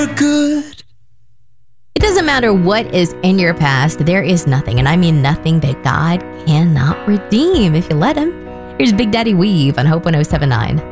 Good. It doesn't matter what is in your past, there is nothing, and I mean nothing, that God cannot redeem if you let him. Here's Big Daddy Weave on Hope 107.9.